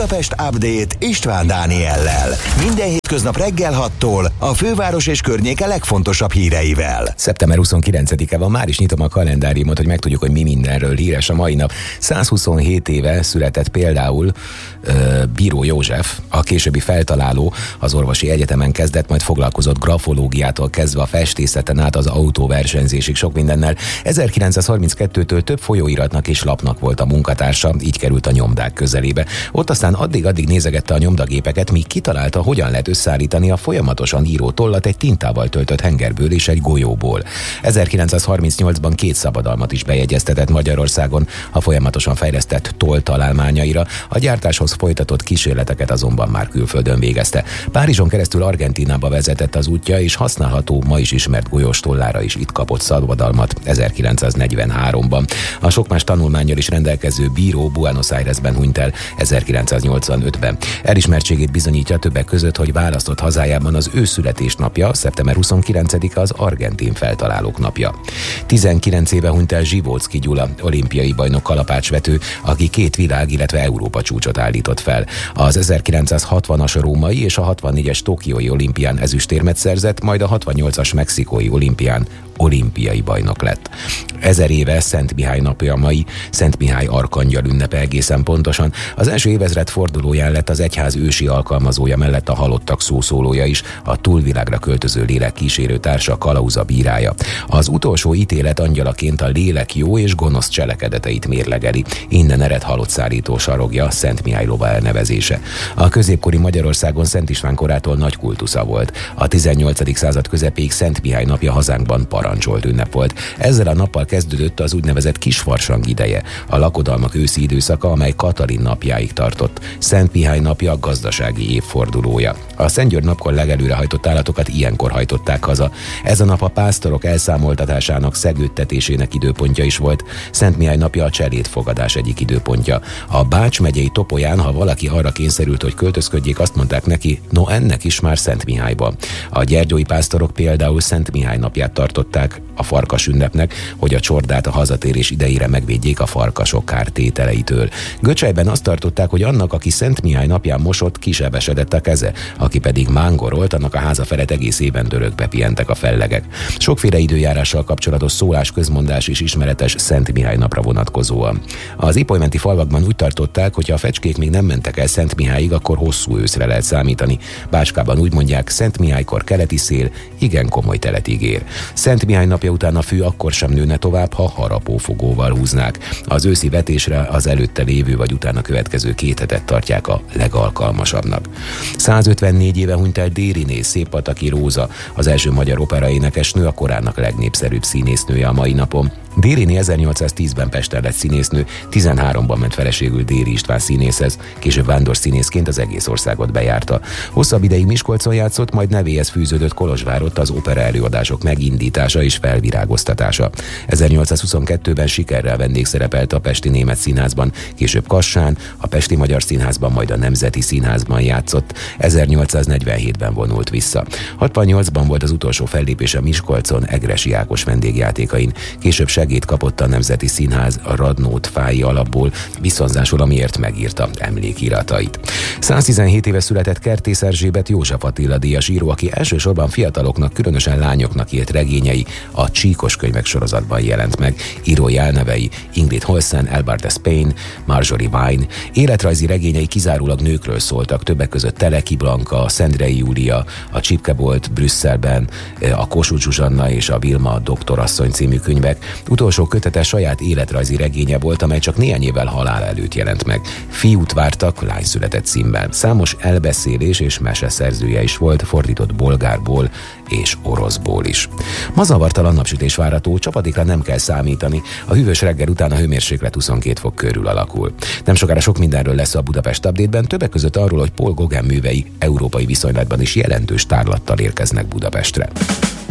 Budapest Update István Dániellel. Minden hétköznap reggel 6-tól a főváros és környéke legfontosabb híreivel. Szeptember 29-e van, már is nyitom a kalendáriumot, hogy megtudjuk, hogy mi mindenről híres a mai nap. 127 éve született például Bíró József, a későbbi feltaláló, az orvosi egyetemen kezdett, majd foglalkozott grafológiától kezdve a festészeten át az autóversenyzésig, sok mindennel. 1932-től több folyóiratnak és lapnak volt a munkatársa, így került a nyomdák közelébe. Ott aztán addig nézegette a nyomdagépeket, míg kitalálta, hogyan lehet összeállítani a folyamatosan író tollat egy tintával töltött hengerből és egy golyóból. 1938-ban 2 szabadalmat is bejegyeztetett Magyarországon a folyamatosan fejlesztett toll találmányaira, a gyártáshoz folytatott kísérleteket azonban már külföldön végezte. Párizson keresztül Argentínába vezetett az útja, és használható, ma is ismert golyós tollára is itt kapott szabadalmat 1943-ban. A sok más tanulmánnyal is rendelkező bíró Buenos Airesben hunyt el 1985-ben. Elismertségét bizonyítja többek között, hogy választott hazájában az ő születésnapja, szeptember 29-e az argentin feltalálók napja. 19 éve hunyt el Zsivóczky Gyula, olimpiai bajnok kalapácsvető, aki 2 világ, illetve Európa csúcsot állított fel. Az 1960-as római és a 64-es tokiói olimpián ezüstérmet szerzett, majd a 68-as mexikói olimpián olimpiai bajnok lett. 1000 éve Szent Mihály napja mai, Szent Mihály arkangyal ünnepe egészen pontosan. Az első évezred fordulóján lett az egyház ősi alkalmazója mellett a halottak szószólója is, a túlvilágra költöző lélek kísérő társa, kalauza bírája. Az utolsó ítélet angyalaként a lélek jó és gonosz cselekedeteit mérlegeli. Innen ered halottszállító sarogja, Szent Mihály lova elnevezése. A középkori Magyarországon Szent István korától nagy kultusza volt. A 18. század közepéig Szent Mihály napja hazánkban parancsolt ünnep volt. Ezzel a nappal kezdődött az úgynevezett kisfarsang ideje, a lakodalmak őszi időszaka, amely Katalin napjáig tartott. Szent Mihály napja a gazdasági évfordulója. A Szent György napkor legelőre hajtott állatokat ilyenkor hajtották haza. Ez a nap a pásztorok elszámoltatásának, szegődtetésének időpontja is volt. Szent Mihály napja a cselédfogadás egyik időpontja. A Bács megyei Topolyán, ha valaki arra kényszerült, hogy költözködjék, azt mondták neki, no ennek is már Szent Mihályban. A gyergyói pásztorok például Szent Mihály napját tartották a farkas ünnepnek, hogy a csordát a hazatérés idejére megvédjék a farkasok kártételeitől. Göcsejben azt tartották, hogy annak, aki Szent Mihály napján mosott, kisebesedett a keze, aki pedig mángorolt, annak a háza felett egész éven dörögbe pihentek a fellegek. Sokféle időjárással kapcsolatos szólás, közmondás is ismeretes Szent Mihály napra vonatkozóan. Az ipolymenti falvakban úgy tartották, hogy ha a fecskék még nem mentek el Szent Mihályig, akkor hosszú őszre lehet számítani. Bácskában úgy mondják, Szent Mihálykor keleti szél, igen komoly telet ígér. Szent Mihály napja után a fű akkor sem nőne tovább, ha harapófogóval húznák. Az őszi vetésre az előtte lévő vagy utána következő 2 hetet tartják a legalkalmasabbnak. 154 éve hunyt el Dériné Széppataki Róza, az első magyar operaénekesnő, a korának legnépszerűbb színésznője a mai napon. Dériné 1810-ben Pesten lett színésznő, 13-ban ment feleségül Déri István színészhez, később vándorszínészként az egész országot bejárta. Hosszabb ideig Miskolcon játszott, majd nevéhez fűződött Kolozsvárott az opera előadások megindítása és felvirágoztatása. 1822-ben sikerrel vendégszerepelt a Pesti Német Színházban, később Kassán, a Pesti Magyar Színházban, majd a Nemzeti Színházban játszott. 1847-ben vonult vissza. 68-ban volt az utolsó fellépése Miskolcon Egressy Ákos vendégjátékain. Később segélyt kapott a Nemzeti Színház a Radnót Fái alapból, viszonzásul amiért megírta emlékiratait. 117 éve született Kertész Erzsébet József Attila díjas író, aki elsősorban fiataloknak, különösen lányoknak írt regényei a Csíkos könyvek sorozatban jelent meg. Írói elnevei Ingrid Holsen, Albert Spain, Marjorie Wine. Életrajzi regényei kizárólag nőkről szóltak, többek között Teleki Blanka, Szendrei Júlia, a Csipkebolt Brüsszelben, a Kossuth Zsuzsanna és a Vilma doktorasszony című könyvek. Utolsó kötete saját életrajzi regénye volt, amely csak néhány évvel halál előtt jelent meg. Fiút vártak, lány született címmel. Számos elbeszélés és mese szerzője is volt, fordított bolgárból és oroszból is. Ma zavartalan napsütés várható, csapadékra nem kell számítani. A hűvös reggel után a hőmérséklet 22 fok körül alakul. Nem sokára sok mindenről lesz a Budapest Update-ben, többek között arról, hogy Paul Gauguin művei európai viszonylatban is jelentős tárlattal érkeznek Budapestre.